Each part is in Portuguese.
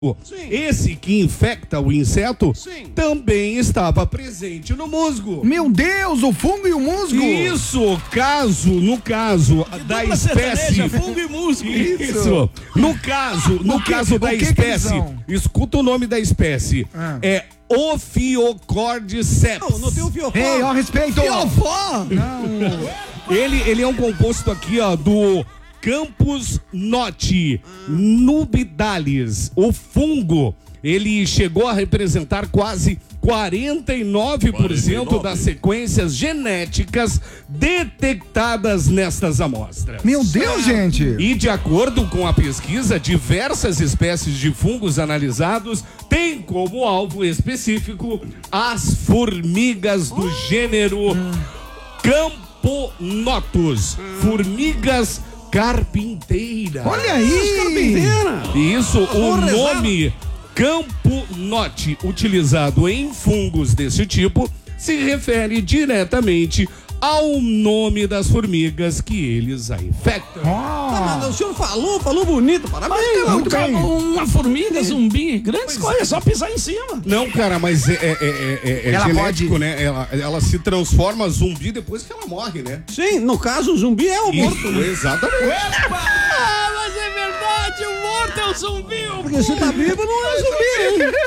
Sim. Esse que infecta o inseto, Sim, também estava presente no musgo. Meu Deus, o fungo e o musgo. Isso, no caso da espécie. fungo e musgo. Isso. No caso da espécie, escuta o nome da espécie. É Ophiocordyceps. Não tem o fiofó. Ei, ó, respeito. Fiofó. Ele é um composto aqui, ó, do Campus Note nubidalis. O fungo, ele chegou a representar quase 49% das sequências genéticas detectadas nestas amostras. Meu Deus, gente. E de acordo com a pesquisa, diversas espécies de fungos analisados têm como alvo específico as formigas do gênero Camponotus, formigas carpinteira. Olha aí. Isso, o nome Camponote, utilizado em fungos desse tipo, se refere diretamente ao nome das formigas que eles a infectam. Mas o senhor falou bonito, parabéns. Muito bem. Uma formiga zumbi, grande coisa, é só pisar em cima. Não, cara, mas Ela genético, né? Ela se transforma zumbi depois que ela morre, né? Sim, no caso, o zumbi é o morto. Isso, exatamente. Mas é verdade, o morto é o zumbi. Porque você tá vivo, não é zumbi, hein?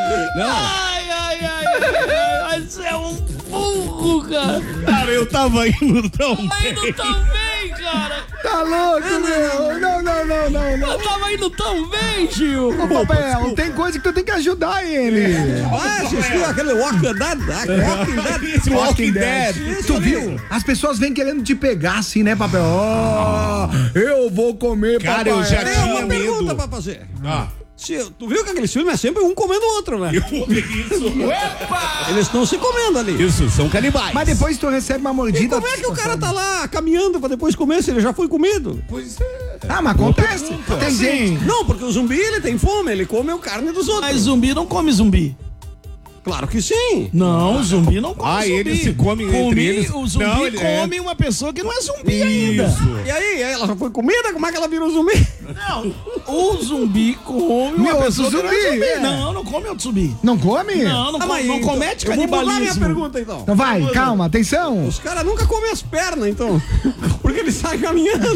Mas é um fungo, cara. Cara, eu tava indo tão Indo tão bem, cara. Tá louco, meu? Não. Eu tava indo tão bem, Gil. Ô, Papel, tem coisa que tu tem que ajudar ele. Ah, assistiu aquele Walking Dead. Walking Dead. Tu viu? As pessoas vêm querendo te pegar assim, né, Papel? Eu vou comer, Cara, papai. eu já Tem tinha uma pergunta medo. pra fazer. Ah, Tu viu que aqueles filmes é sempre um comendo o outro, né? Eles estão se comendo ali. isso, são canibais. Mas depois tu recebe uma E mordida. como é que o cara tá lá caminhando pra depois comer se ele já foi comido? Pois é. Ah, mas acontece. Tem gente. Não, porque o zumbi ele tem fome, ele come a carne dos outros. Mas zumbi não come zumbi. Claro que sim. Não, o zumbi não come zumbi. Eles se comem entre eles. O zumbi Não, come uma pessoa que não é zumbi ainda. E aí, ela já foi comida? Como é que ela virou zumbi? Não, o zumbi come uma Meu, pessoa que não é zumbi, zumbi. é. Não come outro zumbi. Não come? Não comete Eu vou mudar minha canibalismo. pergunta então. Então vai, calma, atenção. Os caras nunca comem as pernas, então. Porque eles saem caminhando.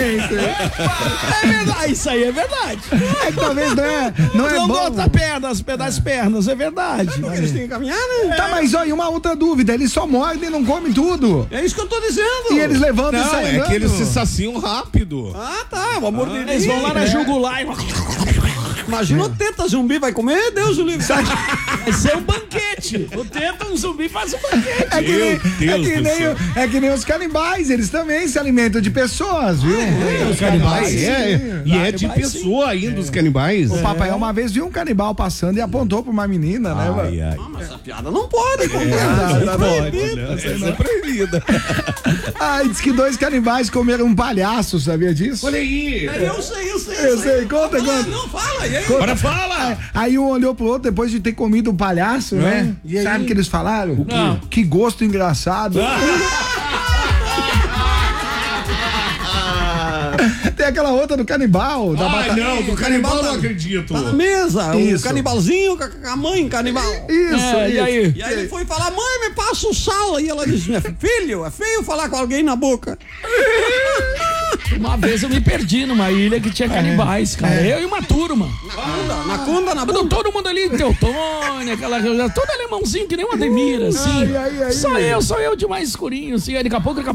É verdade, isso aí é verdade. É que talvez não é Não bom. gosta das pernas, é verdade. Porque eles têm que caminhar, né? Tá, mas olha, uma outra dúvida. Eles só mordem e não comem tudo. É isso que eu tô dizendo. E eles levantam e Não, saem é que eles se andando. saciam rápido. Ah, tá. Uma mordidinha. Eles vão lá na jugular e... Imagina o teta zumbi vai comer, Deus o livre. Vai ser um banquete. O tenta um zumbi faz um banquete. É que nem os canibais, eles também se alimentam de pessoas, viu? Os canibais, sim. E é de Canibais, pessoa ainda, os canibais. O papai uma vez viu um canibal passando e apontou pra uma menina, né? mano? Ai, ai. Mas essa piada não pode. Não pode, né? Essa é proibida. Ai, diz que 2 canibais comeram um palhaço, sabia disso? Olha aí. Eu sei. Eu sei, conta. Não, fala. E aí? Agora fala. Aí um olhou pro outro depois de ter comido um palhaço, né? E aí? Sabe o que eles falaram? O quê? Que gosto engraçado. Tem aquela outra do canibal, da batata. Não, do canibal eu não acredito. Tá na mesa, Isso. o canibalzinho com a mãe canibal. Isso, É, e aí? E aí ele foi falar, mãe, me passa o sal. E ela disse, filho, é feio falar com alguém na boca. Uma vez eu me perdi numa ilha que tinha canibais, cara. Eu e uma turma. Na bunda. Todo mundo ali, Teutônia, aquela todo alemãozinho que nem uma Ademir, assim. Ai. Só eu de mais escurinho, assim. Aí daqui a pouco.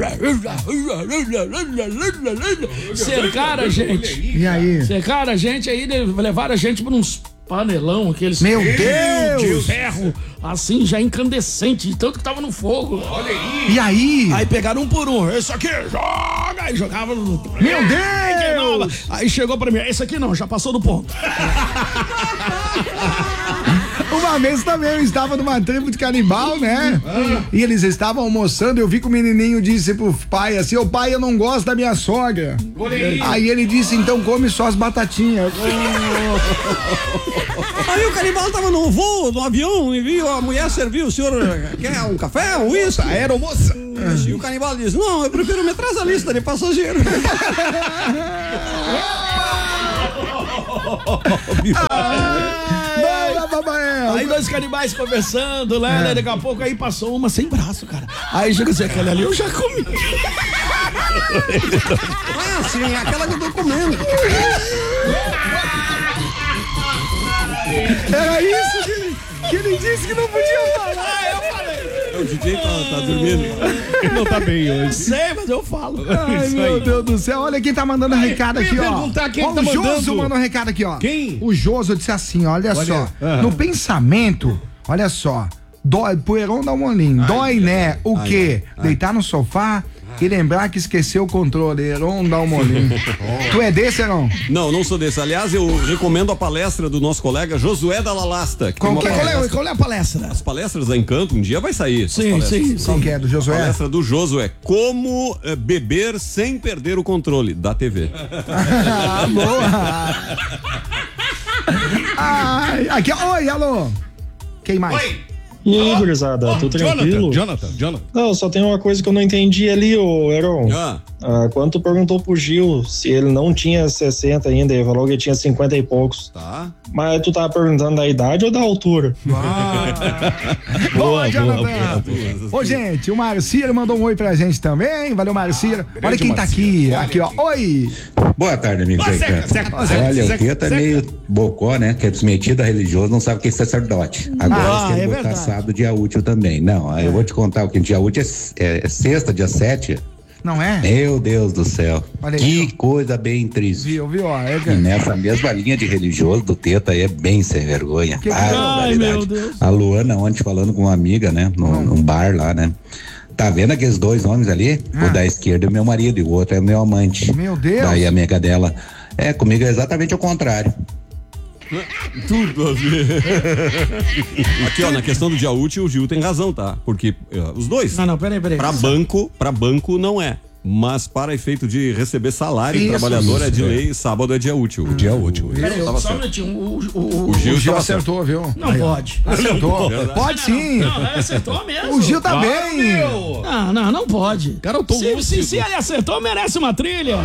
Cercaram a gente. E aí? Cercaram a gente, aí levaram a gente pra uns panelão, aqueles. Meu Deus! De ferro, assim, já incandescente, de tanto que tava no fogo. Olha aí. E aí? Aí pegaram um por um. Esse aqui, joga! Aí jogava no. Meu Deus! Aí chegou pra mim, esse aqui não, já passou do ponto. Uma vez também eu estava numa tribo de canibal, né? E eles estavam almoçando, eu vi que o menininho disse pro pai assim, ô pai, eu não gosto da minha sogra. Aí ele disse, então come só as batatinhas. Aí o canibal tava no voo, no avião, e viu a mulher serviu, o senhor quer um café, um uísque? Aeromoça. E o canibal diz, não, eu prefiro me traz a lista de passageiro. Aí dois canibais conversando, né? Daqui a pouco aí passou uma sem braço, cara. Aí chega assim, aquela ali eu já comi. Ah, sim, aquela que eu tô comendo. Era isso que ele disse que não podia falar. Eu falei. O DJ tá dormindo. Não tá bem hoje. Sei, mas eu falo. Ai, meu Deus do céu. Olha quem tá mandando recado aqui, ó. Perguntar quem ó, tá o Joso mandando. mandou um recado aqui, ó. Quem? O Joso disse assim, olha só. No pensamento, olha só. Dói, Poeirão dá um olhinho. Dói, né? O quê? Deitar no sofá e lembrar que esqueceu o controle. Heron dá um molinho. Tu é desse, Heron? Não sou desse. Aliás, eu recomendo a palestra do nosso colega Josué Dalalasta. Qual é a palestra? As palestras da Encanto, um dia vai sair. Sim. Qual que é, do Josué? A palestra do Josué. Como beber sem perder o controle da TV. Boa! Ai, aqui, oi, alô. Quem mais? Oi. E aí, gurizada, tudo tranquilo? Jonathan. Não, só tem uma coisa que eu não entendi ali, ô Heron. Quando tu perguntou pro Gil se ele não tinha 60 ainda, ele falou que ele tinha 50 e poucos. Tá. Mas tu tava perguntando da idade ou da altura? Boa, Jonathan. Ô, gente, o Marcílio mandou um oi pra gente também. Valeu, Marcílio. Olha quem tá aqui. Aqui, ó. Oi. Boa tarde, amigos. Olha, o Teta é meio bocó, né? Que é desmetido religioso, não sabe o que é sacerdote. Agora, se ele botar sábado, dia útil também. Não, eu vou te contar o que dia útil é sexta, dia 7. Não é? Meu Deus do céu. Olha aí, que coisa bem triste. Viu? Ó, E nessa mesma linha de religioso do Teta é bem sem vergonha. Ai, meu Deus. A Luana ontem falando com uma amiga, né? Num bar lá, né? Tá vendo aqueles dois homens ali? O da esquerda é meu marido e o outro é meu amante. Meu Deus. Daí a amiga dela, comigo é exatamente o contrário. Tudo a ver. Aqui, ó, na questão do dia útil, o Gil tem razão, tá? Porque os dois. Não, peraí. Pra banco não é. Mas para efeito de receber salário, o trabalhador é de lei, sábado é dia útil. Dia útil. Peraí, só um minutinho. O Gil acertou, viu? Não pode. Acertou. Pode sim. Não, ele acertou mesmo. O Gil tá bem. Não pode. Cara, eu tô se ele acertou, merece uma trilha.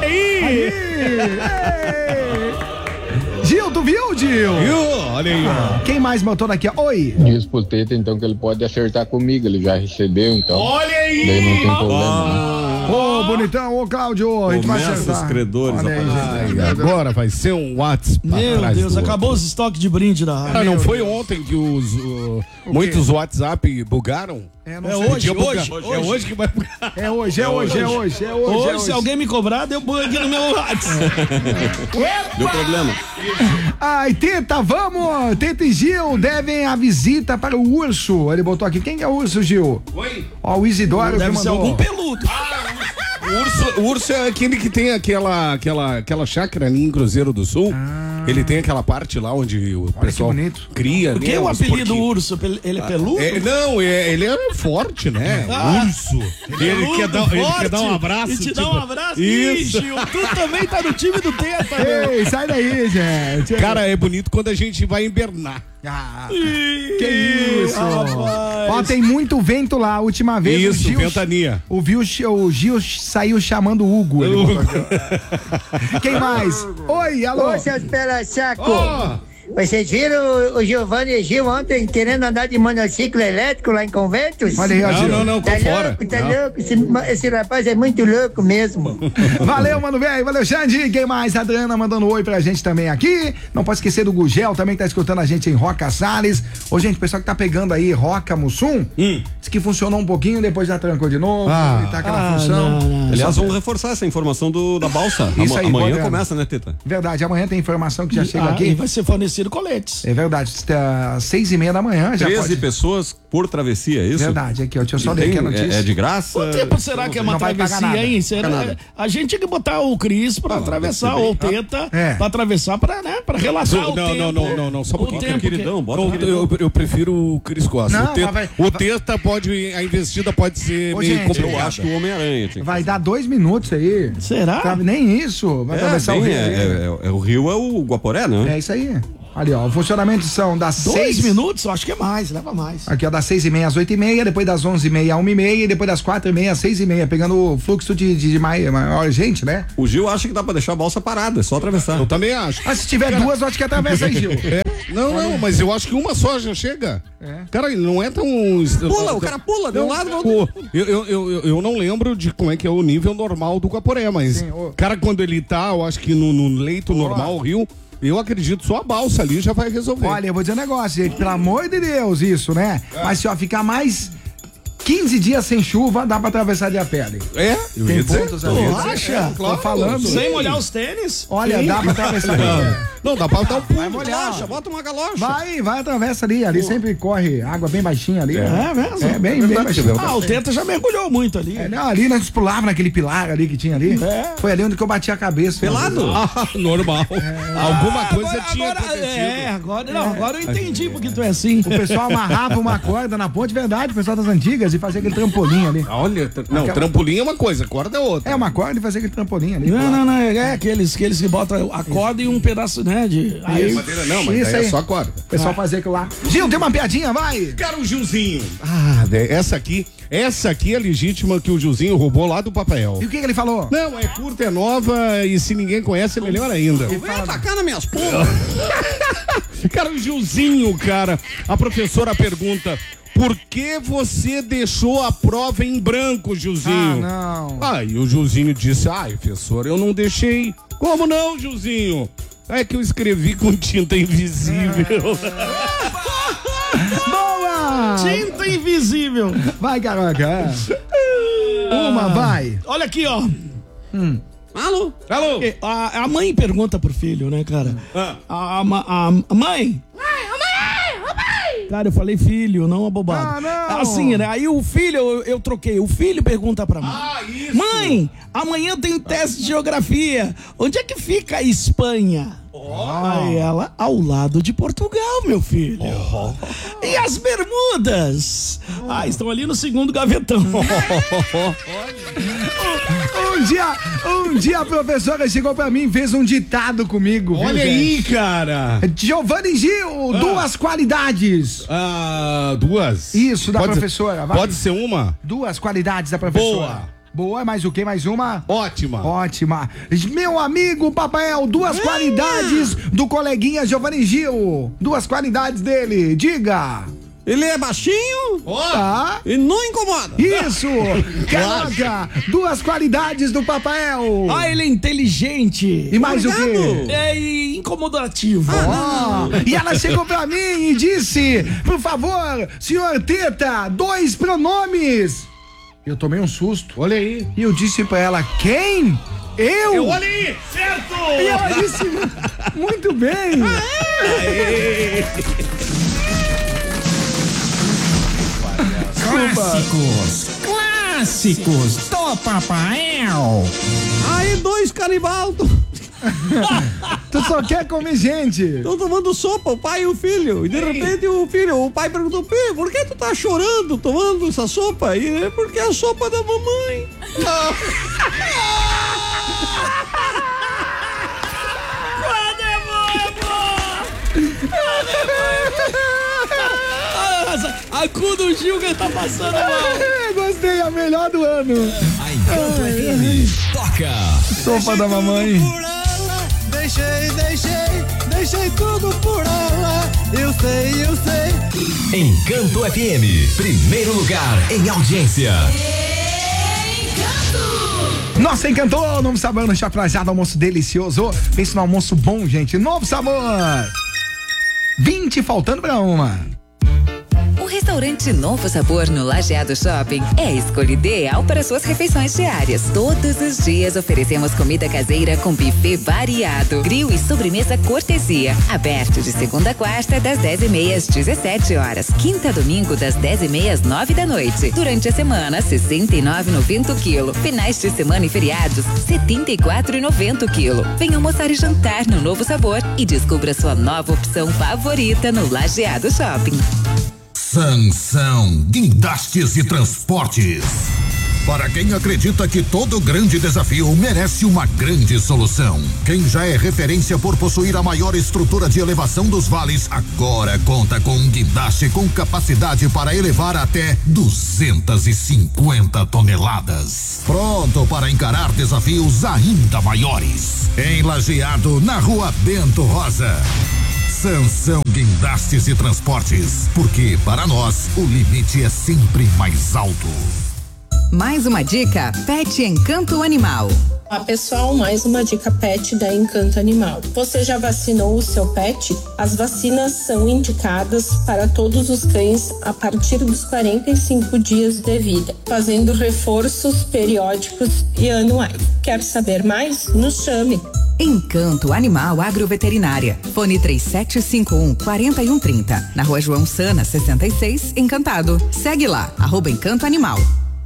Gil, tu viu, Gil? Olha aí, ó. Quem mais botou daqui? Oi. Diz pro Teta, então, que ele pode acertar comigo, ele já recebeu, então. Olha aí! Daí não tem problema. Ô, bonitão, ô, Cláudio, a gente vai Começa acertar. os credores. Olha aí, gente. Agora vai ser um WhatsApp. Meu Deus, acabou os estoques de brinde da rádio. Não foi ontem que muitos WhatsApp bugaram? Hoje. É hoje que vai bugar. É hoje. Hoje, se alguém me cobrar, deu bug aqui no meu WhatsApp. Deu problema. Ai, Teta, vamos! Teta e Gil devem a visita para o urso. Ele botou aqui. Quem é o urso, Gil? Oi? Ó, o Isidoro Deve que ser mandou. algum peludo. O urso é aquele que tem aquela chácara ali em Cruzeiro do Sul. Ele tem aquela parte lá onde o pessoal bonito. cria. Por que o apelido urso? Ele é peludo? Ele é forte, né? Urso. Ele quer dar um abraço. E te dá um abraço? Isso. Ixi, tu também tá no time do Teta, meu. Ei, sai daí, gente. Cara, é bonito quando a gente vai invernar. Que isso? Rapaz. Ó, tem muito vento lá. A última vez Isso, o Gil, ventania. o Gil saiu chamando o Hugo. Quem mais? Oi, alô. Ô, seus pela-saco! Vocês viram o Giovanni e Gil ontem querendo andar de monociclo elétrico lá em Conventos? Olha aí, ó, Gil. Não, Tá tô fora. louco, tá louco? Esse rapaz é muito louco mesmo. Valeu, mano, velho. Valeu, Xande. Quem mais? A Adriana mandando oi pra gente também aqui. Não pode esquecer do Gugel também, que tá escutando a gente em Roca Salles. Ô, gente, o pessoal que tá pegando aí Roca Mussum, diz que funcionou um pouquinho, depois já trancou de novo. E tá aquela função. Aliás, vamos reforçar essa informação da balsa. Isso aí, Amanhã Adriana. começa, né, Teta? Verdade, amanhã tem informação que já chega E aqui. vai ser fornecido coletes. É verdade, às 6:30 da manhã já 13 pode. pessoas por travessia, é isso? Verdade, aqui, ó, deixa eu só E ler aqui a tem- notícia. É de graça? Quanto tempo será que é uma Não vai pagar travessia, nada. hein? Paga nada. Será? A gente tinha que botar o Cris pra atravessar, deve ser ou o bem Teta É. pra atravessar, pra relaxar o tempo. Não, só um O pouquinho. tempo Queridão, bota o Não, queridão. eu prefiro o Cris Costa. Não, O Teta pode, a investida pode ser Ô, meio gente, complicada. Eu acho que o Homem-Aranha tinha que Vai dar 2 minutos aí. Será? Sabe, nem isso. Vai atravessar o rio. o rio é o Guaporé, né? É isso aí. Ali, ó, o funcionamento são das 2 minutos? Eu acho que é mais, leva mais. Aqui, ó, das 6h30 às 8h30, depois das 11h30 às 1h30 e depois das 4h30 às 6h30, pegando o fluxo de maior gente, né? O Gil acha que dá pra deixar a balsa parada, é só atravessar. Eu também acho. Mas se tiver duas, eu acho que atravessa aí, Gil. Não, mas eu acho que uma só já chega. Cara, ele não é tão... Pula, o cara pula de um lado pro outro. Eu não lembro de como é que é o nível normal do Guaporé, mas... Sim, cara, quando ele tá, eu acho que no leito normal, o rio... Eu acredito, só a balsa ali já vai resolver. Olha, eu vou dizer um negócio, gente, pelo amor de Deus, isso, né? Mas se ó, ficar mais 15 dias sem chuva, dá pra atravessar de a pé. Tem pontos ali. Tu acha? Tô falando. Sem molhar os tênis? Olha, dá pra atravessar de a pé. Não, dá pra dar um pulo. Vai molhar. Galocha, bota uma galocha. Vai, atravessa ali. Ali sempre corre água bem baixinha ali. É mesmo? É, bem baixinho. O Teta já mergulhou muito ali. Não, ali nós pulávamos naquele pilar ali que tinha ali. Foi ali onde que eu bati a cabeça. Pelado? Normal. Alguma coisa tinha acontecido. Agora eu entendi porque tu é assim. O pessoal amarrava uma corda na ponte, verdade, o pessoal das antigas, e fazia aquele trampolim ali. Olha, trampolim é uma coisa, corda é outra. É uma corda e fazia aquele trampolim ali. Não, é aqueles que botam a corda e um pedaço, né, Aí, madeira não, mas isso aí aí. é só corda. O pessoal fazia aquilo lá. Gil, tem uma piadinha, vai! Cara, o Gilzinho. Essa aqui é legítima que o Gilzinho roubou lá do Papael. E o que ele falou? Não, é curta, é nova e se ninguém conhece é melhor ainda. Vem atacar nas minhas porras. Cara, o Gilzinho, cara, a professora pergunta: por que você deixou a prova em branco, Gilzinho? Não. Aí o Gilzinho disse: professor, eu não deixei. Como não, Gilzinho? É que eu escrevi com tinta invisível. Boa! Tinta invisível. Vai, caraca. Uma, vai. Olha aqui, ó. Alô? A mãe pergunta pro filho, né, cara? A mãe. Cara, eu falei filho, não abobado. Não. Assim, né? Aí o filho, eu troquei. O filho pergunta pra mãe. Isso. Mãe, amanhã tem teste de geografia. Onde é que fica a Espanha? Aí ela, ao lado de Portugal, meu filho. E as Bermudas? Estão ali no segundo gavetão. Um dia a professora chegou pra mim e fez um ditado comigo. Olha aí, cara. Giovanni Gil, 2 qualidades. 2? Isso, da professora. Vai. Pode ser uma? 2 qualidades da professora. Boa, mais o quê? Mais uma? Ótima. Meu amigo Papael, 2 qualidades do coleguinha Giovanni Gil. 2 qualidades dele, diga. Ele é baixinho Tá. e não incomoda. Isso. Caraca, 2 qualidades do Papael. Ele é inteligente. E mais o quê? É incomodativo. E ela chegou pra mim e disse: por favor, senhor Teta, 2 pronomes. Eu tomei um susto. Olha aí. E eu disse pra ela: quem? Eu? Olha aí, certo! E ela disse: muito bem. Clássicos do Papael. Aí 2 canibaldo. Tu só quer comer gente. Estão tomando sopa, o pai e o filho. E de repente o pai perguntou: por que tu tá chorando tomando essa sopa? E é porque é a sopa da mamãe. A cu do Gil que tá passando mal. Gostei, a melhor do ano. A Encanto FM toca. Sopa da mamãe. Deixei tudo por ela. Eu sei. Encanto FM, primeiro lugar em audiência. Nossa, encantou! Novo sabor no chafrajado, almoço delicioso. Pense no almoço bom, gente. Novo sabor. 20 faltando pra 1. O restaurante Novo Sabor no Lajeado Shopping é a escolha ideal para suas refeições diárias. Todos os dias oferecemos comida caseira com buffet variado, grill e sobremesa cortesia. Aberto de segunda a quarta, das 10h30 às 17h. Quinta a domingo, das 10h30 às 9 da noite. Durante a semana, R$ 69,90 o quilo. Finais de semana e feriados, R$ 74,90 o quilo. Venha almoçar e jantar no Novo Sabor e descubra sua nova opção favorita no Lajeado Shopping. Sansão Guindastes e Transportes. Para quem acredita que todo grande desafio merece uma grande solução. Quem já é referência por possuir a maior estrutura de elevação dos vales, agora conta com um guindaste com capacidade para elevar até 250 toneladas. Pronto para encarar desafios ainda maiores. Em Lajeado, na Rua Bento Rosa. Sansão Guindastes e Transportes, porque para nós o limite é sempre mais alto. Mais uma dica, Pet Encanto Animal. Olá pessoal, mais uma dica pet da Encanto Animal. Você já vacinou o seu pet? As vacinas são indicadas para todos os cães a partir dos 45 dias de vida, fazendo reforços periódicos e anuais. Quer saber mais? Nos chame. Encanto Animal Agroveterinária. Fone 3751-4130. Na Rua João Sana, 66, Encantado. Segue lá, @Encanto Animal.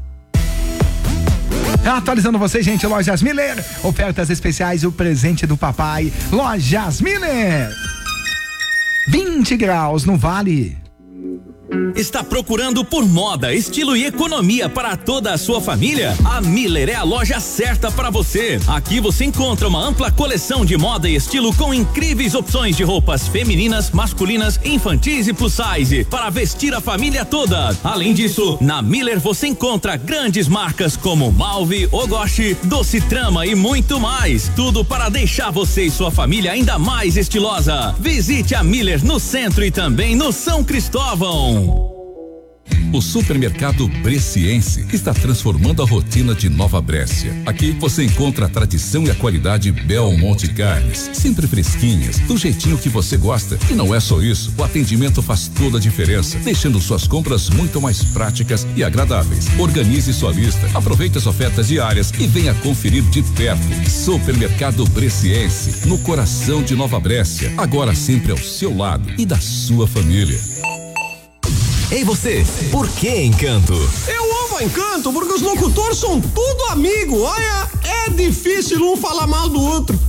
Atualizando você, gente, Lojas Miller. Ofertas especiais, o presente do papai. Lojas Miller. 20 graus no Vale. Está procurando por moda, estilo e economia para toda a sua família? A Miller é a loja certa para você. Aqui você encontra uma ampla coleção de moda e estilo com incríveis opções de roupas femininas, masculinas, infantis e plus size para vestir a família toda. Além disso, na Miller você encontra grandes marcas como Malve, Ogoshi, Doce Trama e muito mais. Tudo para deixar você e sua família ainda mais estilosa. Visite a Miller no centro e também no São Cristóvão. O supermercado Bresciense está transformando a rotina de Nova Brécia. Aqui você encontra a tradição e a qualidade Belmonte Carnes, sempre fresquinhas, do jeitinho que você gosta. E não é só isso, o atendimento faz toda a diferença, deixando suas compras muito mais práticas e agradáveis. Organize sua lista, aproveite as ofertas diárias e venha conferir de perto. Supermercado Bresciense, no coração de Nova Brécia, agora sempre ao seu lado e da sua família. Ei você, por que Encanto? Eu amo Encanto porque os locutores são tudo amigo. Olha, é difícil um falar mal do outro.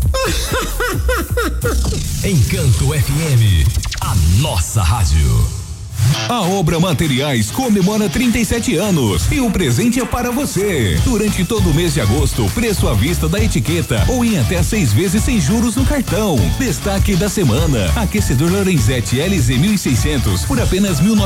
Encanto FM, a nossa rádio. A Obra Materiais comemora 37 anos e o presente é para você. Durante todo o mês de agosto, preço à vista da etiqueta ou em até 6 vezes sem juros no cartão. Destaque da semana: aquecedor Lorenzetti LZ 1600 por apenas R$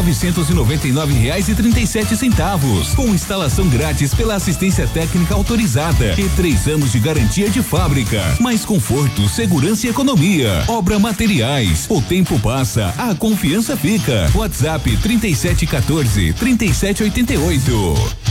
1.999,37, com instalação grátis pela assistência técnica autorizada e 3 anos de garantia de fábrica. Mais conforto, segurança e economia. Obra Materiais. O tempo passa, a confiança fica. WhatsApp 3714-3788.